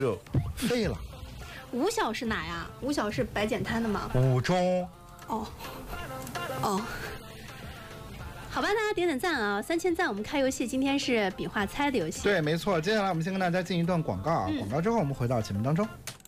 热，废了。 五小是哪呀？五小是摆简摊的吗？ 五中。 哦。好吧，大家点点赞啊！3000赞，我们开游戏。今天是比划猜的游戏。 对，没错。接下来我们先跟大家进一段广告啊，广告之后我们回到节目当中。